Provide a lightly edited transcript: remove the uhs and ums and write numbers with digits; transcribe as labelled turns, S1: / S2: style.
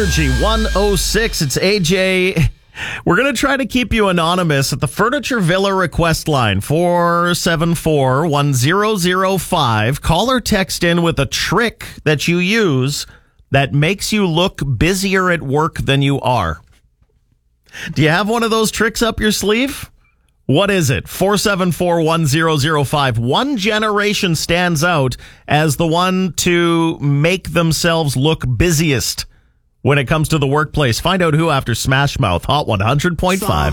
S1: Energy 106. It's AJ. We're going to try to keep you anonymous at the Furniture Villa request line, 474-1005. Call or text in with a trick that you use that makes you look busier at work than you are. Do you have one of those tricks up your sleeve? What is it? 474-1005. One generation stands out as the one to make themselves look busiest when it comes to the workplace. Find out who after Smash Mouth, Hot 100.5.